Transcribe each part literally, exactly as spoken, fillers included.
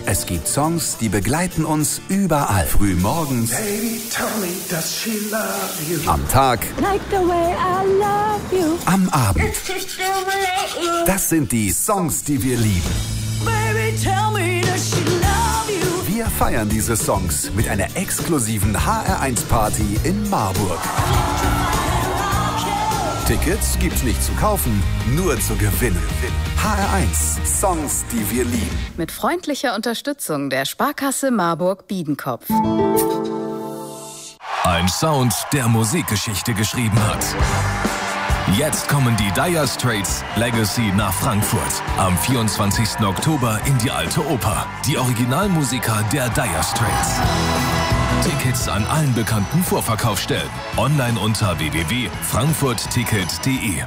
Es gibt Songs, die begleiten uns überall. Frühmorgens, Baby, tell me, does she love you? am Tag, Like the way I love you. am Abend. Das sind die Songs, die wir lieben. Baby, tell me, does she love you? Wir feiern diese Songs mit einer exklusiven H R eins Party in Marburg. Tickets gibt's nicht zu kaufen, nur zu gewinnen. H R eins, Songs, die wir lieben. Mit freundlicher Unterstützung der Sparkasse Marburg-Biedenkopf. Ein Sound, der Musikgeschichte geschrieben hat. Jetzt kommen die Dire Straits Legacy nach Frankfurt. Am vierundzwanzigsten Oktober in die Alte Oper. Die Originalmusiker der Dire Straits. Tickets an allen bekannten Vorverkaufsstellen. Online unter w w w punkt frankfurt ticket punkt d e.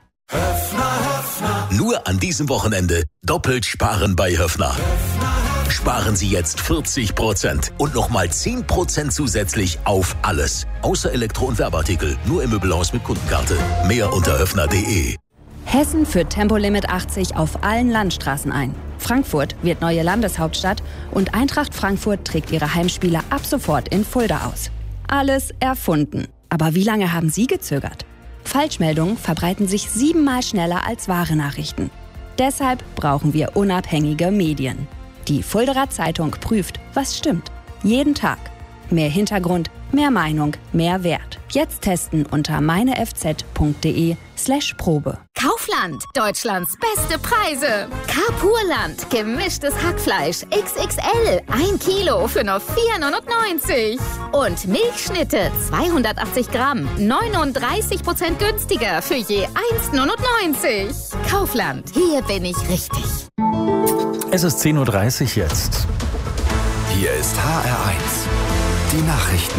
Nur an diesem Wochenende doppelt sparen bei Höffner. Sparen Sie jetzt vierzig Prozent und nochmal zehn Prozent zusätzlich auf alles. Außer Elektro- und Werbeartikel, nur im Möbelhaus mit Kundenkarte. Mehr unter höffner punkt d e. Hessen führt Tempolimit achtzig auf allen Landstraßen ein. Frankfurt wird neue Landeshauptstadt und Eintracht Frankfurt trägt ihre Heimspiele ab sofort in Fulda aus. Alles erfunden. Aber wie lange haben Sie gezögert? Falschmeldungen verbreiten sich siebenmal schneller als wahre Nachrichten. Deshalb brauchen wir unabhängige Medien. Die Fuldaer Zeitung prüft, was stimmt. Jeden Tag. Mehr Hintergrund, mehr Meinung, mehr Wert. Jetzt testen unter meinefz.de slash Probe. Kaufland, Deutschlands beste Preise. Carpurland, gemischtes Hackfleisch X X L, ein Kilo für nur vier neunundneunzig. Und Milchschnitte, zweihundertachtzig Gramm, neununddreißig Prozent günstiger für je eins neunundneunzig. Kaufland, hier bin ich richtig. Es ist zehn Uhr dreißig jetzt. Hier ist H R eins, die Nachrichten.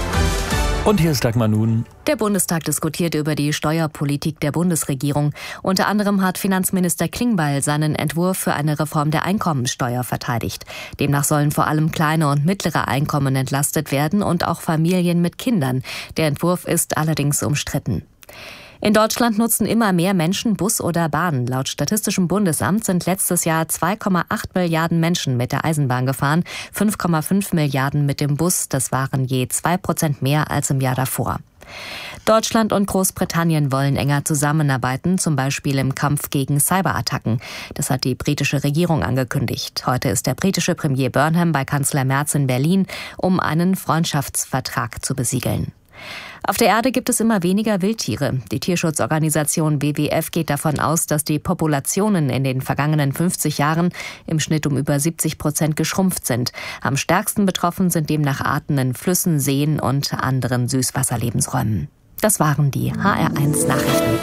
Und hier ist Dagmar Nun. Der Bundestag diskutiert über die Steuerpolitik der Bundesregierung. Unter anderem hat Finanzminister Klingbeil seinen Entwurf für eine Reform der Einkommensteuer verteidigt. Demnach sollen vor allem kleine und mittlere Einkommen entlastet werden und auch Familien mit Kindern. Der Entwurf ist allerdings umstritten. In Deutschland nutzen immer mehr Menschen Bus oder Bahn. Laut Statistischem Bundesamt sind letztes Jahr zwei Komma acht Milliarden Menschen mit der Eisenbahn gefahren, fünf Komma fünf Milliarden mit dem Bus. Das waren je zwei Prozent mehr als im Jahr davor. Deutschland und Großbritannien wollen enger zusammenarbeiten, zum Beispiel im Kampf gegen Cyberattacken. Das hat die britische Regierung angekündigt. Heute ist der britische Premier Burnham bei Kanzler Merz in Berlin, um einen Freundschaftsvertrag zu besiegeln. Auf der Erde gibt es immer weniger Wildtiere. Die Tierschutzorganisation W W F geht davon aus, dass die Populationen in den vergangenen fünfzig Jahren im Schnitt um über siebzig Prozent geschrumpft sind. Am stärksten betroffen sind demnach Arten in Flüssen, Seen und anderen Süßwasserlebensräumen. Das waren die H R eins Nachrichten.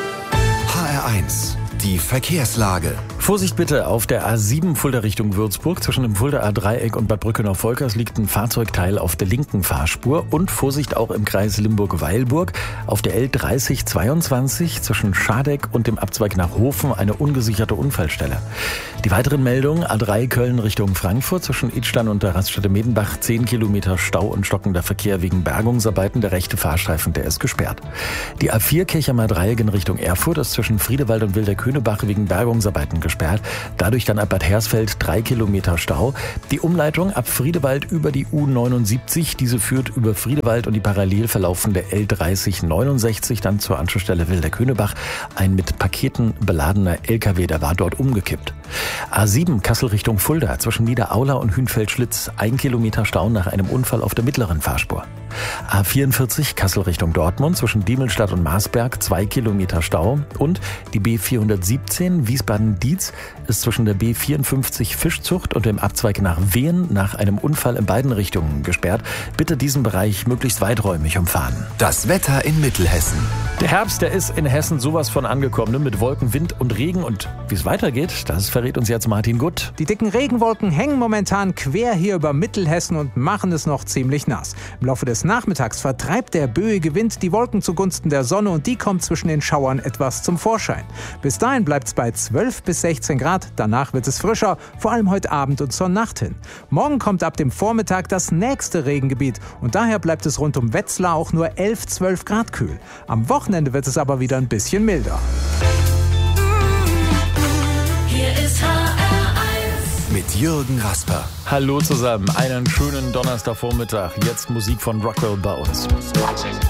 H R eins, die Verkehrslage. Vorsicht bitte, auf der A sieben Fulda Richtung Würzburg. Zwischen dem Fuldaer Dreieck und Bad Brückenau-Volkers liegt ein Fahrzeugteil auf der linken Fahrspur. Und Vorsicht auch im Kreis Limburg-Weilburg. Auf der L dreißig zweiundzwanzig zwischen Schadeck und dem Abzweig nach Hofen eine ungesicherte Unfallstelle. Die weiteren Meldungen: A drei Köln Richtung Frankfurt zwischen Idstein und der Raststätte Medenbach zehn Kilometer Stau und stockender Verkehr wegen Bergungsarbeiten. Der rechte Fahrstreifen, der ist gesperrt. Die A vier Kirchheimer Dreieck in Richtung Erfurt ist zwischen Friedewald und Wilder-Könebach wegen Bergungsarbeiten gesperrt. Dadurch dann ab Bad Hersfeld drei Kilometer Stau. Die Umleitung ab Friedewald über die U neunundsiebzig. Diese führt über Friedewald und die parallel verlaufende L dreißig neunundsechzig dann zur Anschlussstelle Wilder-Könebach. Ein mit Paketen beladener L K W, der war dort umgekippt. A sieben Kassel Richtung Fulda zwischen Niederaula und Hünfeld-Schlitz. Ein Kilometer Stau nach einem Unfall auf der mittleren Fahrspur. A vierundvierzig Kassel Richtung Dortmund zwischen Diemelstadt und Marsberg zwei Kilometer Stau. Und die B vierhundertsiebzehn Wiesbaden-Dietz ist zwischen der B vierundfünfzig Fischzucht und dem Abzweig nach Wehen nach einem Unfall in beiden Richtungen gesperrt. Bitte diesen Bereich möglichst weiträumig umfahren. Das Wetter in Mittelhessen. Der Herbst, der ist in Hessen sowas von angekommen, ne? Mit Wolken, Wind und Regen. Und wie es weitergeht, das verrät uns jetzt Martin Gutt. Die dicken Regenwolken hängen momentan quer hier über Mittelhessen und machen es noch ziemlich nass. Im Laufe des Nachmittags vertreibt der böige Wind die Wolken zugunsten der Sonne und die kommt zwischen den Schauern etwas zum Vorschein. Bis dahin bleibt es bei zwölf bis sechzehn Grad, danach wird es frischer, vor allem heute Abend und zur Nacht hin. Morgen kommt ab dem Vormittag das nächste Regengebiet und daher bleibt es rund um Wetzlar auch nur elf, zwölf Grad kühl. Am Wochenende wird es aber wieder ein bisschen milder. Hier ist H R eins. Mit Jürgen Rasper. Hallo zusammen, einen schönen Donnerstagvormittag. Jetzt Musik von Rockwell Bones.